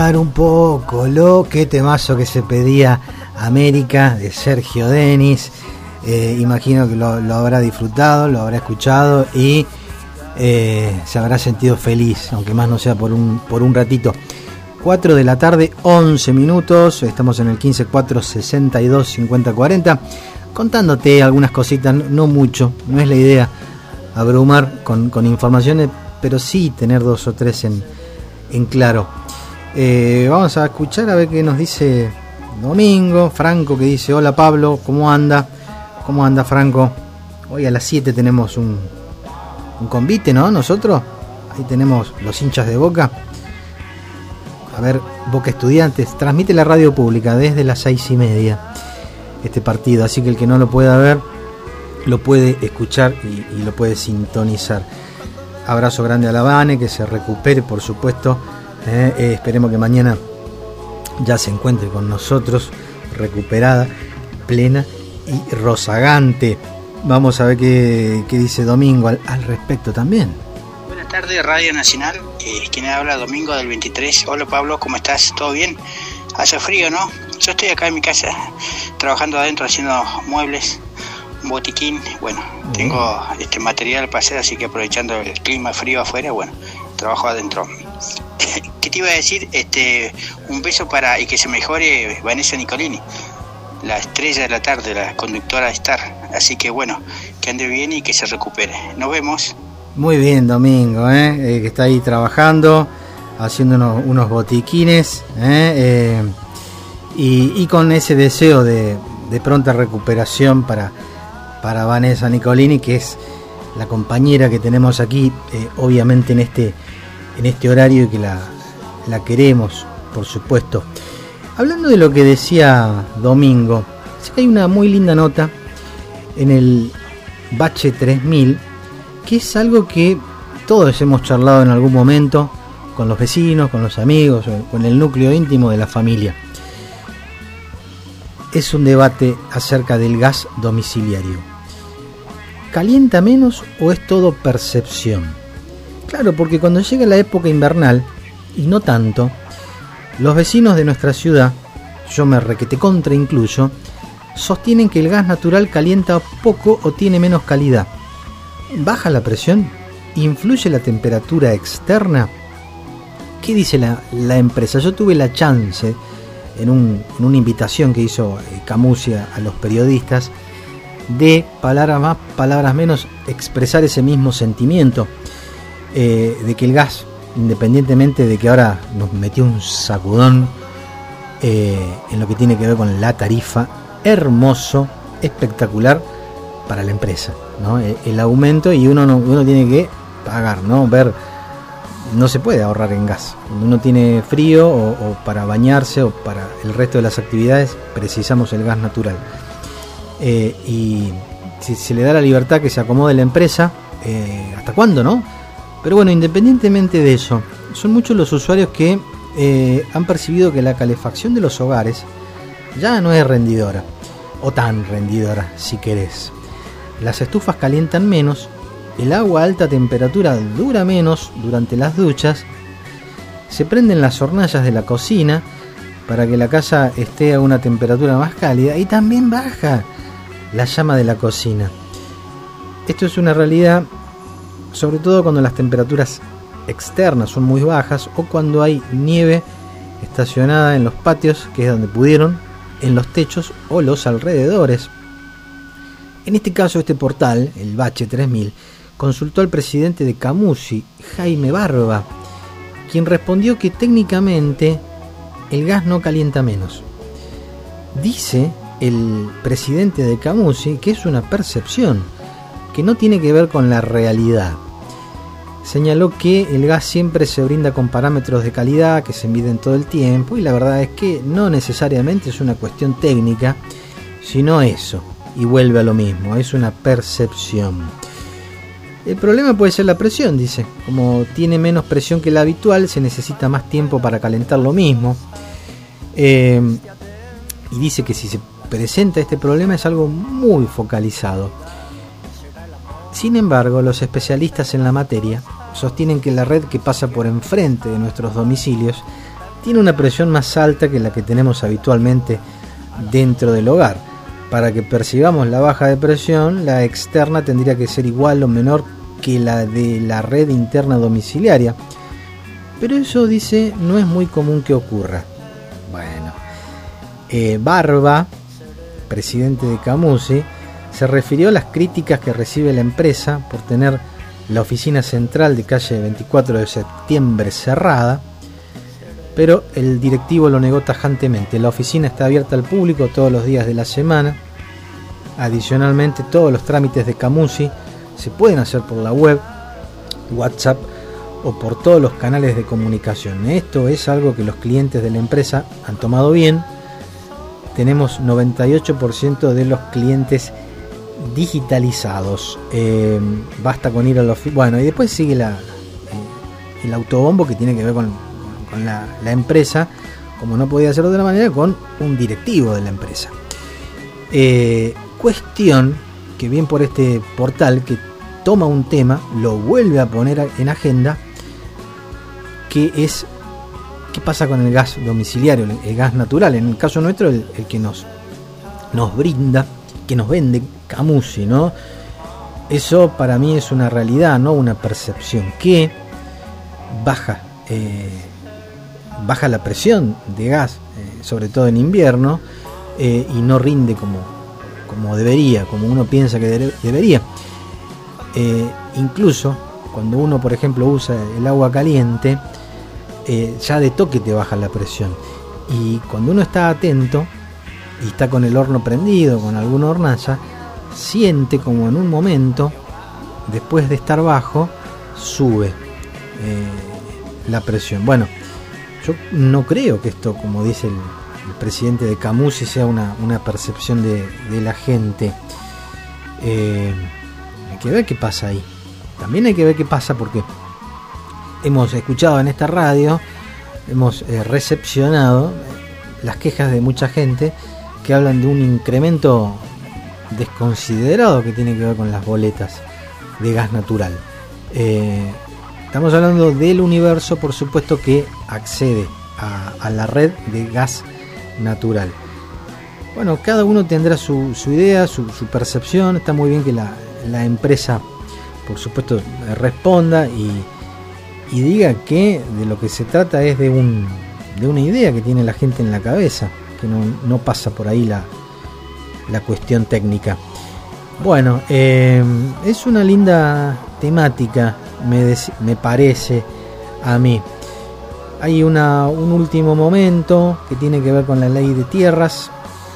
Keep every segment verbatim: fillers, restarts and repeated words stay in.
Un poco lo que temazo que se pedía América de Sergio Denis. Eh, imagino que lo, lo habrá disfrutado, lo habrá escuchado y eh, se habrá sentido feliz, aunque más no sea por un, por un ratito. cuatro de la tarde, once minutos. Estamos en el quince cuatro sesenta y dos cincuenta cuarenta, contándote algunas cositas, no mucho, no es la idea abrumar con, con informaciones, pero sí tener dos o tres en, en claro. Eh, vamos a escuchar a ver qué nos dice Domingo. Franco, que dice: hola Pablo, ¿cómo anda? ¿Cómo anda Franco? Hoy a las siete tenemos un, un convite, ¿no? Nosotros, ahí tenemos los hinchas de Boca. A ver, Boca Estudiantes, transmite la radio pública desde las seis y media este partido, así que el que no lo pueda ver, lo puede escuchar y, y lo puede sintonizar. Abrazo grande a la Vane, que se recupere, por supuesto. Eh, eh, esperemos que mañana ya se encuentre con nosotros, recuperada, plena y rozagante. Vamos a ver qué, qué dice Domingo al, al respecto también. Buenas tardes, Radio Nacional. Eh, quien habla, Domingo del veintitrés. Hola Pablo, ¿cómo estás? ¿Todo bien? Hace frío, ¿no? Yo estoy acá en mi casa trabajando adentro, haciendo muebles, un botiquín. Bueno, uh-huh. tengo este material para hacer, así que aprovechando el clima frío afuera, bueno, trabajo adentro. ¿Qué te iba a decir? Este, un beso para y que se mejore Vanessa Nicolini, la estrella de la tarde, la conductora de Star. Así que bueno, que ande bien y que se recupere. Nos vemos. Muy bien, Domingo, ¿eh? Eh, que está ahí trabajando, haciendo unos, unos botiquines, ¿eh? Eh, y, y con ese deseo de, de pronta recuperación para, para Vanessa Nicolini, que es la compañera que tenemos aquí, eh, obviamente en este en este horario, y que la, la queremos, por supuesto. Hablando de lo que decía Domingo, sé que hay una muy linda nota en el Bache tres mil, que es algo que todos hemos charlado en algún momento con los vecinos, con los amigos, con el núcleo íntimo de la familia. Es un debate acerca del gas domiciliario. ¿Calienta menos o es todo percepción? Claro, porque cuando llega la época invernal, y no tanto, los vecinos de nuestra ciudad, yo me requete contra incluyo, sostienen que el gas natural calienta poco o tiene menos calidad. ¿Baja la presión? ¿Influye la temperatura externa? ¿Qué dice la, la empresa? Yo tuve la chance, en, un, en una invitación que hizo Camusi a los periodistas, de palabras más, palabras menos, expresar ese mismo sentimiento. Eh, de que el gas, independientemente de que ahora nos metió un sacudón eh, en lo que tiene que ver con la tarifa, hermoso, espectacular para la empresa, ¿no? El, el aumento, y uno no, uno tiene que pagar, ¿no? Ver, no se puede ahorrar en gas. Cuando uno tiene frío o, o para bañarse o para el resto de las actividades, precisamos el gas natural. Eh, y si se le da la libertad que se acomode la empresa, eh, ¿hasta cuándo, no? Pero bueno, independientemente de eso, son muchos los usuarios que eh, han percibido que la calefacción de los hogares ya no es rendidora, o tan rendidora si querés. Las estufas calientan menos, el agua a alta temperatura dura menos durante las duchas, se prenden las hornallas de la cocina para que la casa esté a una temperatura más cálida, y también baja la llama de la cocina. Esto es una realidad, sobre todo cuando las temperaturas externas son muy bajas o cuando hay nieve estacionada en los patios, que es donde pudieron, en los techos o los alrededores. En este caso, este portal, el Bache tres mil, consultó al presidente de Camusi, Jaime Barba, quien respondió que técnicamente el gas no calienta menos. Dice el presidente de Camusi que es una percepción, que no tiene que ver con la realidad. Señaló que el gas siempre se brinda con parámetros de calidad que se miden todo el tiempo, y la verdad es que no necesariamente es una cuestión técnica, sino eso, y vuelve a lo mismo, es una percepción. El problema puede ser la presión, dice. Como tiene menos presión que la habitual, se necesita más tiempo para calentar lo mismo. Eh, y dice que si se presenta este problema es algo muy focalizado. Sin embargo, los especialistas en la materia sostienen que la red que pasa por enfrente de nuestros domicilios tiene una presión más alta que la que tenemos habitualmente dentro del hogar. Para que percibamos la baja de presión, la externa tendría que ser igual o menor que la de la red interna domiciliaria. Pero eso, dice, no es muy común que ocurra. Bueno, eh, Barba, presidente de Camusi, se refirió a las críticas que recibe la empresa por tener la oficina central de calle veinticuatro de septiembre cerrada, pero el directivo lo negó tajantemente. La oficina está abierta al público todos los días de la semana. Adicionalmente, todos los trámites de Camusi se pueden hacer por la web, WhatsApp o por todos los canales de comunicación. Esto es algo que los clientes de la empresa han tomado bien. Tenemos noventa y ocho por ciento de los clientes digitalizados. Eh, basta con ir a la oficina. Bueno, y después sigue la, eh, el autobombo que tiene que ver con, con la, la empresa, como no podía ser de otra manera, con un directivo de la empresa. Eh, cuestión que bien por este portal que toma un tema, lo vuelve a poner en agenda, que es qué pasa con el gas domiciliario, el gas natural, en el caso nuestro el, el que nos, nos brinda, que nos vende Camusi, ¿no? Eso para mí es una realidad, no una percepción, que baja eh, baja la presión de gas, eh, sobre todo en invierno, eh, y no rinde como, como debería, como uno piensa que de- debería. Eh, incluso cuando uno, por ejemplo, usa el agua caliente, eh, ya de toque te baja la presión. Y cuando uno está atento y está con el horno prendido, con alguna hornalla, siente como en un momento, después de estar bajo, sube eh, la presión. Bueno, yo no creo que esto, como dice el, el presidente de Camusi, sea una, una percepción de, de la gente. Eh, hay que ver qué pasa ahí. También hay que ver qué pasa porque hemos escuchado en esta radio, hemos eh, recepcionado las quejas de mucha gente que hablan de un incremento desconsiderado que tiene que ver con las boletas de gas natural. Eh, estamos hablando del universo, por supuesto, que accede a, a la red de gas natural. Bueno, cada uno tendrá su, su idea, su, su percepción. Está muy bien que la, la empresa, por supuesto, responda y, y diga que de lo que se trata es de un de una idea que tiene la gente en la cabeza, que no, no pasa por ahí la, la cuestión técnica. Bueno, eh, es una linda temática, me, des, me parece a mí. Hay una, un último momento que tiene que ver con la ley de tierras.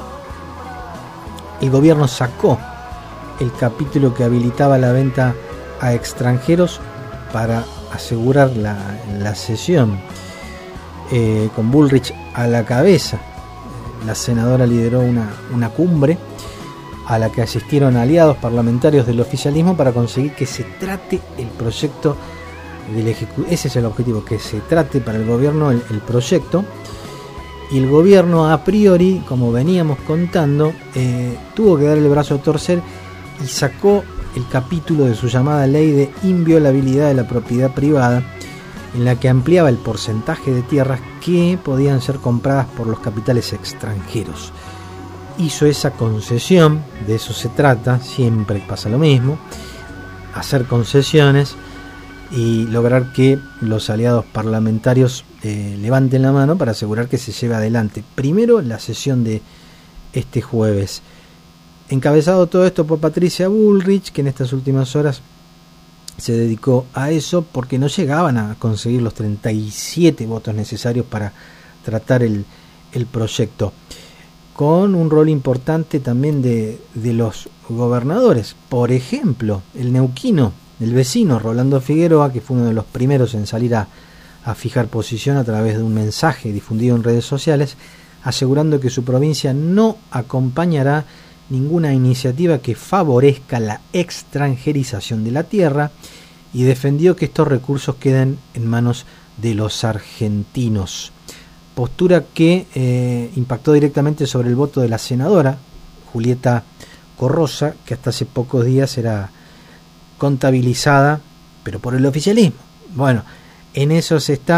El gobierno sacó el capítulo que habilitaba la venta a extranjeros para asegurar la, la cesión. Eh, con Bullrich a la cabeza, la senadora lideró una, una cumbre a la que asistieron aliados parlamentarios del oficialismo para conseguir que se trate el proyecto del ejecutivo. Ese es el objetivo, que se trate para el gobierno el, el proyecto. Y el gobierno, a priori, como veníamos contando, eh, tuvo que dar el brazo a torcer y sacó el capítulo de su llamada ley de inviolabilidad de la propiedad privada, en la que ampliaba el porcentaje de tierras que podían ser compradas por los capitales extranjeros. Hizo esa concesión, de eso se trata, siempre pasa lo mismo, hacer concesiones y lograr que los aliados parlamentarios eh, levanten la mano para asegurar que se lleve adelante primero la sesión de este jueves. Encabezado todo esto por Patricia Bullrich, que en estas últimas horas se dedicó a eso porque no llegaban a conseguir los treinta y siete votos necesarios para tratar el, el proyecto, con un rol importante también de, de los gobernadores. Por ejemplo, el neuquino, el vecino Rolando Figueroa, que fue uno de los primeros en salir a, a fijar posición a través de un mensaje difundido en redes sociales, asegurando que su provincia no acompañará ninguna iniciativa que favorezca la extranjerización de la tierra, y defendió que estos recursos queden en manos de los argentinos. Postura que eh, impactó directamente sobre el voto de la senadora Julieta Corrosa, que hasta hace pocos días era contabilizada, pero por el oficialismo. Bueno, en eso se está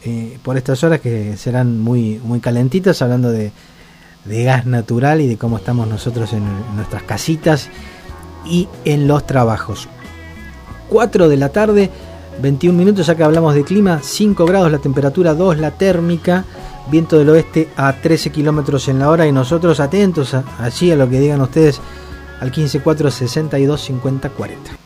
eh, por estas horas que serán muy, muy calentitas, hablando de, de gas natural y de cómo estamos nosotros en, en nuestras casitas y en los trabajos. cuatro de la tarde, veintiún minutos, ya que hablamos de clima, cinco grados la temperatura, dos la térmica, viento del oeste a trece kilómetros en la hora, y nosotros atentos a, allí a lo que digan ustedes al quince cuatro sesenta y dos cincuenta cuarenta.